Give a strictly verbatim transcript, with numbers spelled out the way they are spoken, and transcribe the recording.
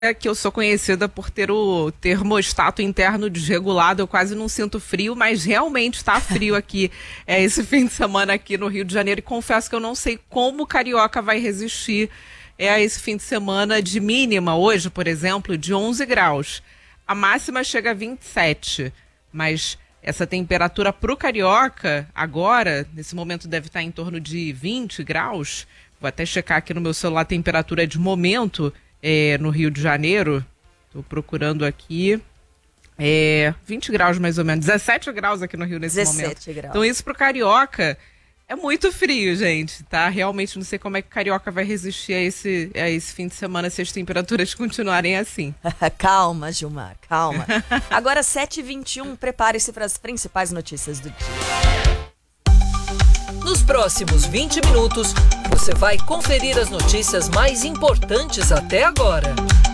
É que eu sou conhecida por ter o termostato interno desregulado, eu quase não sinto frio, mas realmente está frio aqui é, esse fim de semana aqui no Rio de Janeiro, e confesso que eu não sei como o carioca vai resistir é, a esse fim de semana de mínima, hoje, por exemplo, de onze graus. A máxima chega a vinte e sete, mas essa temperatura para o carioca, agora, nesse momento deve estar em torno de vinte graus, vou até checar aqui no meu celular a temperatura de momento, É, no Rio de Janeiro, estou procurando aqui, é, vinte graus mais ou menos, dezessete graus aqui no Rio nesse momento. Graus. Então isso pro carioca é muito frio, gente, tá? Realmente não sei como é que o carioca vai resistir a esse, a esse fim de semana se as temperaturas continuarem assim. Calma, Gilmar, calma. Agora sete e vinte e um, prepare-se para as principais notícias do dia. Nos próximos vinte minutos, você vai conferir as notícias mais importantes até agora.